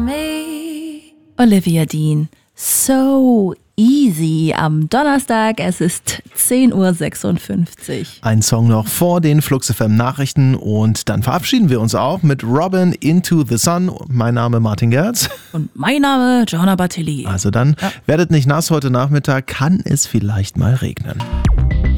me. Olivia Dean, So Easy am Donnerstag, es ist 10.56 Uhr. Ein Song noch vor den Flux FM Nachrichten und dann verabschieden wir uns auch mit Robin Into the Sun. Mein Name Martin Gerz. Und mein Name Joanna Bartelli. Also dann werdet nicht nass heute Nachmittag, kann es vielleicht mal regnen.